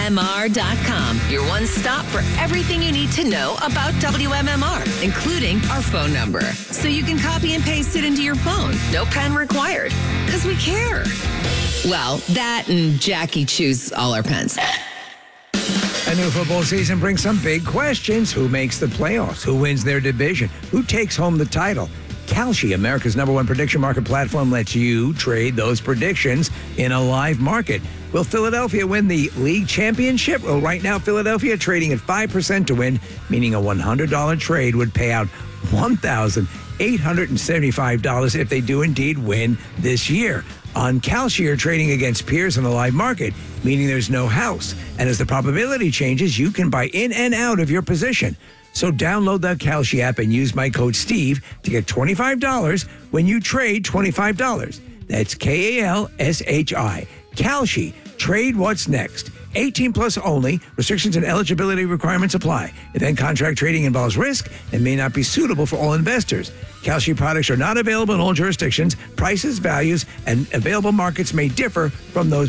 WMMR.com, your one stop for everything you need to know about WMMR, including our phone number. So you can copy and paste it into your phone. No pen required, because we care. Well, that and Jackie chews all our pens. A new football season brings some big questions. Who makes the playoffs? Who wins their division? Who takes home the title? Kalshi, America's #1 prediction market platform, lets you trade those predictions in a live market. Will Philadelphia win the league championship? Well, right now, Philadelphia trading at 5% to win, meaning a $100 trade would pay out $1,875 if they do indeed win this year. On Kalshi, you're trading against peers in the live market, meaning there's no house. And as the probability changes, you can buy in and out of your position. So download the Kalshi app and use my code Steve to get $25 when you trade $25. That's Kalshi. Kalshi. Trade what's next. 18 plus only. Restrictions and eligibility requirements apply. Event contract trading involves risk and may not be suitable for all investors. Kalshi products are not available in all jurisdictions. Prices, values, and available markets may differ from those